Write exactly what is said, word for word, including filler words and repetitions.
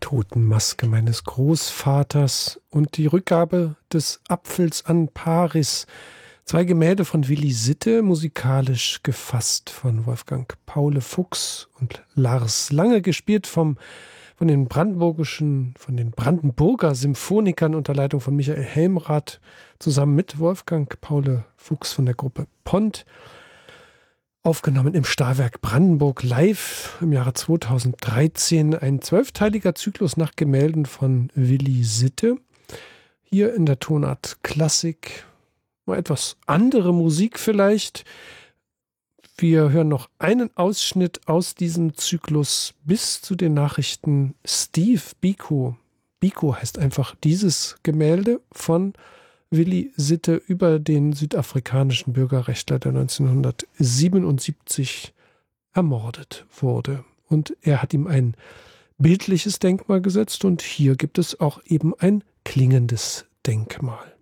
Totenmaske meines Großvaters und die Rückgabe des Apfels an Paris. Zwei Gemälde von Willi Sitte, musikalisch gefasst von Wolfgang Paule Fuchs und Lars Lange, gespielt vom, von den brandenburgischen, von den Brandenburger Symphonikern unter Leitung von Michael Helmrath, zusammen mit Wolfgang Paule Fuchs von der Gruppe Pont. Aufgenommen im Stahlwerk Brandenburg live im Jahre zweitausenddreizehn. Ein zwölfteiliger Zyklus nach Gemälden von Willi Sitte. Hier in der Tonart Klassik. Mal etwas andere Musik vielleicht. Wir hören noch einen Ausschnitt aus diesem Zyklus bis zu den Nachrichten. Steve Biko. Biko heißt einfach dieses Gemälde von Willi Sitte über den südafrikanischen Bürgerrechtler, der neunzehnhundertsiebenundsiebzig ermordet wurde. Und er hat ihm ein bildliches Denkmal gesetzt und hier gibt es auch eben ein klingendes Denkmal.